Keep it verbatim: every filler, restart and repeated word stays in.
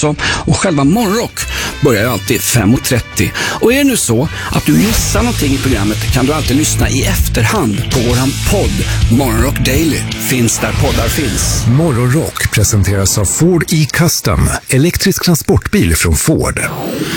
också. Och själva Morgonrock börjar ju alltid fem och trettio. Och är det nu så att du missar någonting i programmet kan du alltid lyssna i efterhand på våran podd Morgonrock Daily. Finns där poddar finns. Morgonrock presenteras av Ford E-Custom, elektrisk transportbil från Ford.